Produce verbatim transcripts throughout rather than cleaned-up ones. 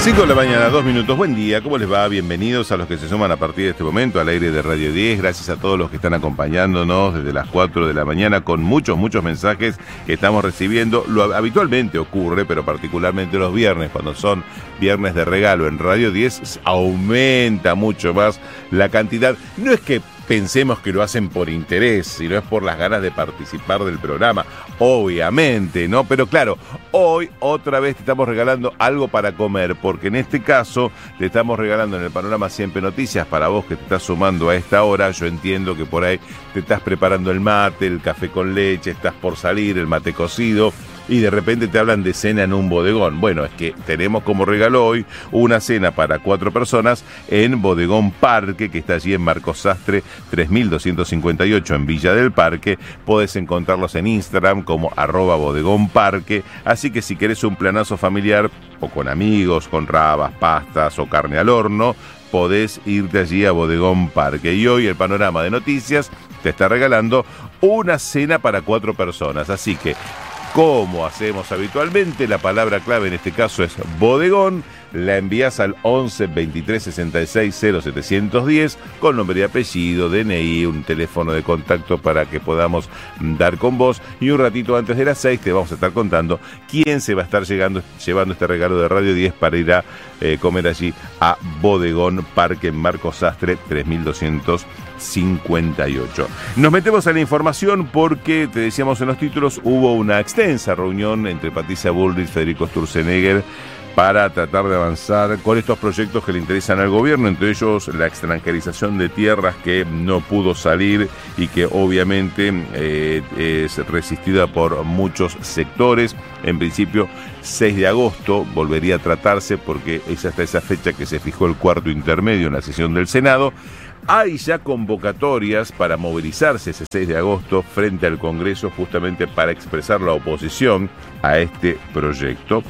cinco de la mañana, dos minutos. Buen día, ¿cómo les va? Bienvenidos a los que se suman a partir de este momento al aire de Radio diez. Gracias a todos los que están acompañándonos desde las cuatro de la mañana con muchos, muchos mensajes que estamos recibiendo. Lo habitualmente ocurre, pero particularmente los viernes, cuando son viernes de regalo en Radio diez, aumenta mucho más la cantidad. No es que pensemos que lo hacen por interés, sino es por las ganas de participar del programa, obviamente, ¿no? Pero claro, hoy otra vez te estamos regalando algo para comer, porque en este caso te estamos regalando en el Panorama Siempre Noticias, para vos que te estás sumando a esta hora. Yo entiendo que por ahí te estás preparando el mate, el café con leche, estás por salir, el mate cocido, y de repente te hablan de cena en un bodegón. Bueno, es que tenemos como regalo hoy una cena para cuatro personas en Bodegón Parque, que está allí en Marcos Sastre tres mil doscientos cincuenta y ocho en Villa del Parque. Podés encontrarlos en Instagram como arroba Bodegón Parque. Así que si querés un planazo familiar o con amigos, con rabas, pastas o carne al horno, podés irte allí a Bodegón Parque. Y hoy el Panorama de Noticias te está regalando una cena para cuatro personas. Así que, como hacemos habitualmente, la palabra clave en este caso es bodegón, la envías al once veintitrés sesenta y seis cero setecientos diez con nombre y apellido, D N I, un teléfono de contacto para que podamos dar con vos, y un ratito antes de las seis te vamos a estar contando quién se va a estar llegando, llevando este regalo de Radio diez para ir a eh, comer allí a Bodegón Parque en Marcos Sastre tres mil doscientos cincuenta y ocho. Nos metemos a la información porque, te decíamos en los títulos, hubo una extensa reunión entre Patricia Bullrich y Federico Sturzenegger para tratar de avanzar con estos proyectos que le interesan al gobierno, entre ellos la extranjerización de tierras, que no pudo salir y que obviamente eh, es resistida por muchos sectores. En principio, seis de agosto volvería a tratarse, porque es hasta esa fecha que se fijó el cuarto intermedio en la sesión del Senado. Hay ya convocatorias para movilizarse ese seis de agosto frente al Congreso, justamente para expresar la oposición a este proyecto.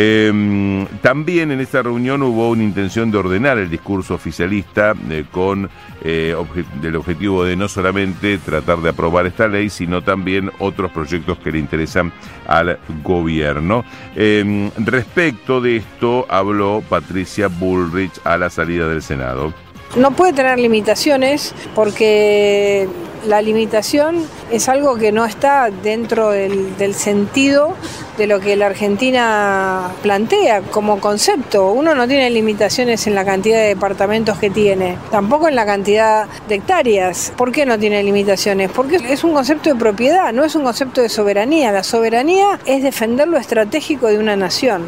Eh, también en esta reunión hubo una intención de ordenar el discurso oficialista eh, con eh, obje- el objetivo de no solamente tratar de aprobar esta ley, sino también otros proyectos que le interesan al gobierno. Eh, respecto de esto habló Patricia Bullrich a la salida del Senado. No puede tener limitaciones, porque la limitación es algo que no está dentro del, del sentido de lo que la Argentina plantea como concepto. Uno no tiene limitaciones en la cantidad de departamentos que tiene, tampoco en la cantidad de hectáreas. ¿Por qué no tiene limitaciones? Porque es un concepto de propiedad, no es un concepto de soberanía. La soberanía es defender lo estratégico de una nación.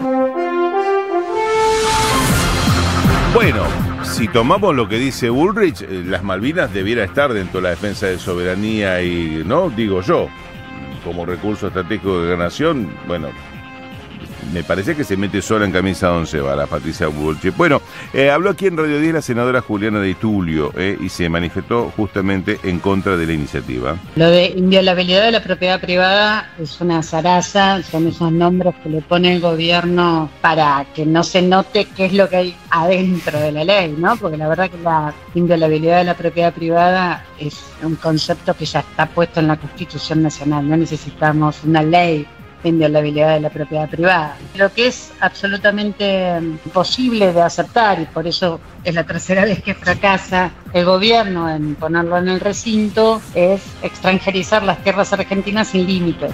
Bueno, si tomamos lo que dice Bullrich, las Malvinas debiera estar dentro de la defensa de soberanía y, ¿no? Digo yo, como recurso estratégico de la nación. Bueno, me parece que se mete sola en camisa de once varas Patricia Bullrich. Bueno, eh, habló aquí en Radio diez la senadora Juliana de Tulio eh, y se manifestó justamente en contra de la iniciativa. Lo de inviolabilidad de la propiedad privada es una zaraza, son esos nombres que le pone el gobierno para que no se note qué es lo que hay adentro de la ley, ¿no? Porque la verdad que la inviolabilidad de la propiedad privada es un concepto que ya está puesto en la Constitución Nacional, no necesitamos una ley de inviolabilidad de la propiedad privada. Lo que es absolutamente imposible de aceptar, y por eso es la tercera vez que fracasa el gobierno en ponerlo en el recinto, es extranjerizar las tierras argentinas sin límites.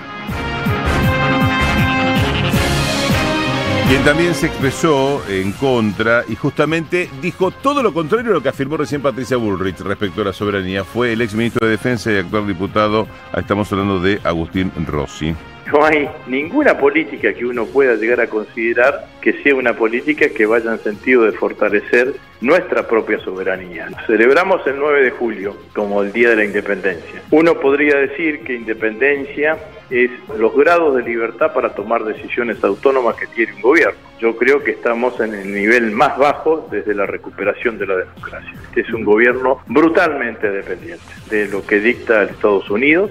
Quien también se expresó en contra y justamente dijo todo lo contrario a lo que afirmó recién Patricia Bullrich respecto a la soberanía fue el exministro de Defensa y actual diputado, estamos hablando de Agustín Rossi. No hay ninguna política que uno pueda llegar a considerar que sea una política que vaya en sentido de fortalecer nuestra propia soberanía. Celebramos el nueve de julio como el Día de la Independencia. Uno podría decir que independencia es los grados de libertad para tomar decisiones autónomas que tiene un gobierno. Yo creo que estamos en el nivel más bajo desde la recuperación de la democracia. Este es un gobierno brutalmente dependiente de lo que dicta Estados Unidos.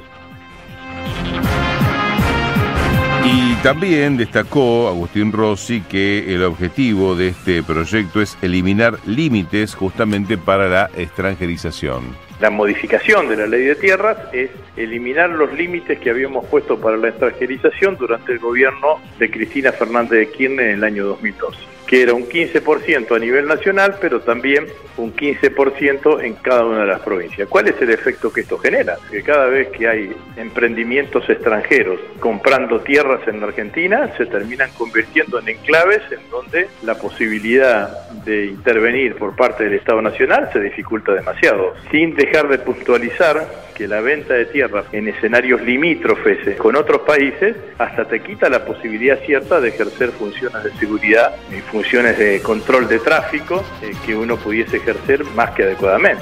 Y también destacó Agustín Rossi que el objetivo de este proyecto es eliminar límites justamente para la extranjerización. La modificación de la ley de tierras es eliminar los límites que habíamos puesto para la extranjerización durante el gobierno de Cristina Fernández de Kirchner en el año dos mil doce. que era un quince por ciento a nivel nacional, pero también un quince por ciento en cada una de las provincias. ¿Cuál es el efecto que esto genera? Que cada vez que hay emprendimientos extranjeros comprando tierras en la Argentina, se terminan convirtiendo en enclaves en donde la posibilidad de intervenir por parte del Estado Nacional se dificulta demasiado, sin dejar de puntualizar que la venta de tierras en escenarios limítrofes con otros países hasta te quita la posibilidad cierta de ejercer funciones de seguridad y funciones de control de tráfico eh, que uno pudiese ejercer más que adecuadamente.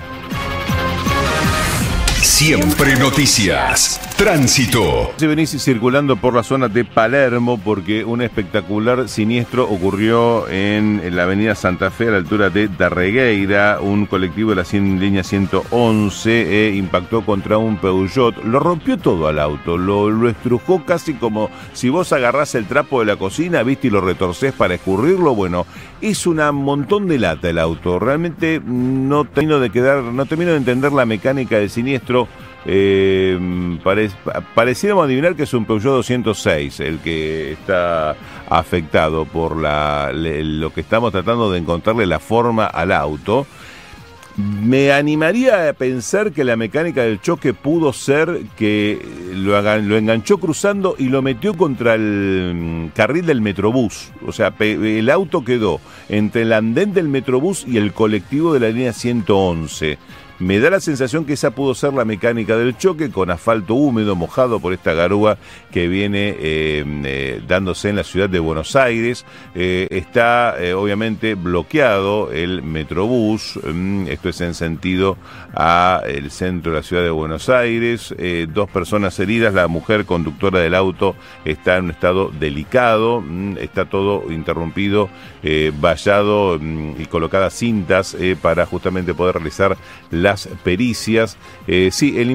Siempre Noticias. Tránsito. Si venís circulando por la zona de Palermo, porque un espectacular siniestro ocurrió en, en la avenida Santa Fe a la altura de Darregueira. Un colectivo de la cien, línea ciento once eh, impactó contra un Peugeot, lo rompió todo al auto, lo, lo estrujó casi como si vos agarrás el trapo de la cocina, viste, y lo retorcés para escurrirlo. Bueno, es un montón de lata el auto. Realmente no termino de quedar, no termino de entender la mecánica del siniestro. Eh, pare, pareciéramos adivinar que es un Peugeot doscientos seis el que está afectado por la, le, lo que estamos tratando de encontrarle la forma al auto. Me animaría a pensar que la mecánica del choque pudo ser que lo, hagan, lo enganchó cruzando y lo metió contra el carril del Metrobús. O sea, el auto quedó entre el andén del Metrobús y el colectivo de la línea ciento once. Me da la sensación que esa pudo ser la mecánica del choque, con asfalto húmedo, mojado por esta garúa que viene eh, eh, dándose en la ciudad de Buenos Aires. Eh, está eh, obviamente bloqueado el Metrobús, mm, esto es en sentido a el centro de la ciudad de Buenos Aires. Eh, dos personas heridas, la mujer conductora del auto está en un estado delicado, mm, está todo interrumpido, eh, vallado mm, y colocadas cintas eh, para justamente poder realizar las pericias. Eh, sí, el